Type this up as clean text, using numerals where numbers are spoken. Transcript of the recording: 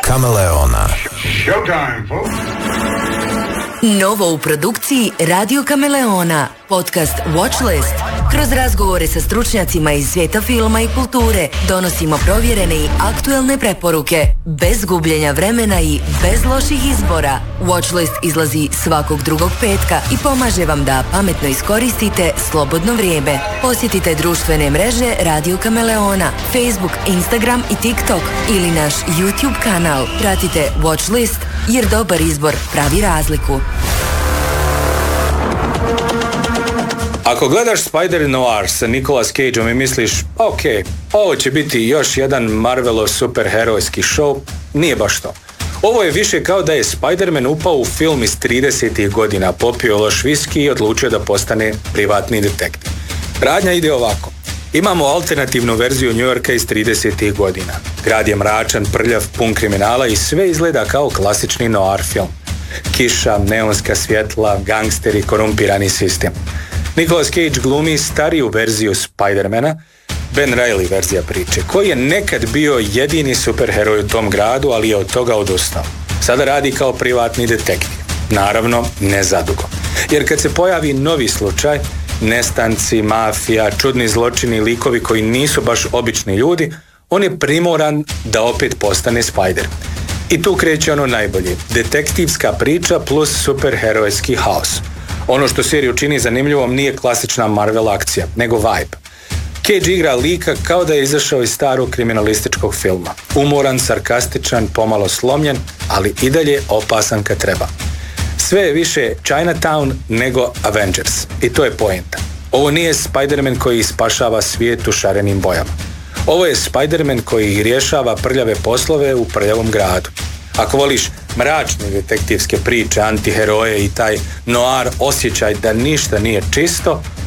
Kameleona. Showtime, folks. Novo u produkciji Radio Kameleona, podcast Watchlist. Kroz razgovore sa stručnjacima iz svijeta filma i kulture donosimo provjerene i aktuelne preporuke, bez gubljenja vremena i bez loših izbora. Watchlist izlazi svakog drugog petka i pomaže vam da pametno iskoristite slobodno vrijeme. Posjetite društvene mreže Radio Kameleona, Facebook, Instagram i TikTok ili naš YouTube kanal. Pratite Watchlist jer dobar izbor pravi razliku. Ako gledaš Spider Noir sa Nicolas Cageom i misliš, ok, ovo će biti još jedan Marvelov superherojski show, nije baš to. Ovo je više kao da je Spider-Man upao u film iz 30. godina, popio loš viski i odlučio da postane privatni detektiv. Radnja ide ovako. Imamo alternativnu verziju New Yorka iz 30. godina. Grad je mračan, prljav, pun kriminala i sve izgleda kao klasični noir film. Kiša, neonska svjetla, gangsteri, korumpirani sistem. Nicolas Cage glumi stariju verziju Spider-mana, Ben Reilly verzija priče, koji je nekad bio jedini superheroj u tom gradu, ali je od toga odustao. Sada radi kao privatni detektiv. Naravno, ne zadugo. Jer kad se pojavi novi slučaj, nestanci, mafija, čudni zločini, likovi koji nisu baš obični ljudi, on je primoran da opet postane Spider. I tu kreće ono najbolje. Detektivska priča plus superherojski haos. Ono što seriju čini zanimljivom nije klasična Marvel akcija, nego vibe. Cage igra lika kao da je izašao iz starog kriminalističkog filma. Umoran, sarkastičan, pomalo slomljen, ali i dalje opasan kad treba. Sve je više Chinatown nego Avengers. I to je poenta. Ovo nije Spider-Man koji spašava svijet u šarenim bojama. Ovo je Spider-Man koji rješava prljave poslove u prljavom gradu. Ako voliš mračne detektivske priče, antiheroje i taj noir osjećaj da ništa nije čisto,